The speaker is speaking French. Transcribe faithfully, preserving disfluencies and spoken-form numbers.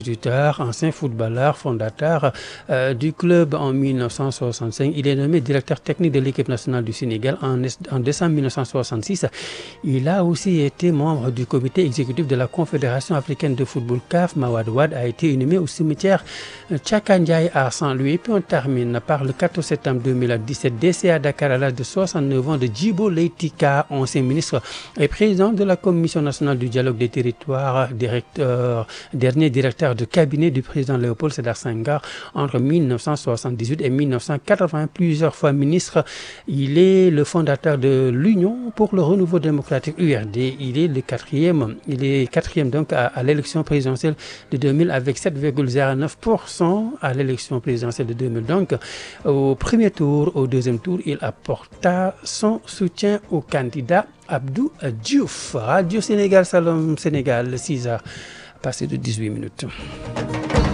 Instituteur, ancien footballeur, fondateur euh, du club en mille neuf cent soixante-cinq. Il est nommé directeur technique de l'équipe nationale du Sénégal en, en décembre mille neuf cent soixante-six. Il a aussi été membre du comité exécutif de la Confédération africaine de football C A F. Mawade Wade a été inhumé au cimetière Thiaka Ndiaye à Saint-Louis. Et puis on termine par le quatorze septembre deux mille dix-sept, décès à Dakar à l'âge de soixante-neuf ans de Djibo Leyti Ka, ancien ministre et président de la Commission nationale du dialogue des territoires, directeur, dernier directeur de cabinet du président Léopold Sédar Senghor entre mille neuf cent soixante-dix-huit et mille neuf cent quatre-vingts, plusieurs fois ministre. Il est le fondateur de l'Union pour le renouveau démocratique U R D. Il est le quatrième, il est quatrième donc à, à l'élection présidentielle de deux mille avec sept virgule zéro neuf pour cent à l'élection présidentielle de deux mille. Donc au premier tour, au deuxième tour, il apporta son soutien au candidat Abdou Diouf. Radio Sénégal, Salam Sénégal, six heures passé de dix-huit minutes.